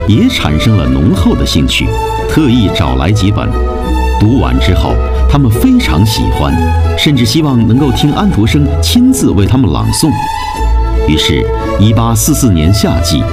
也产生了浓厚的兴趣，特意找来几本。读完之后，他们非常喜欢，甚至希望能够听安徒生亲自为他们朗诵。于是，1844年夏季，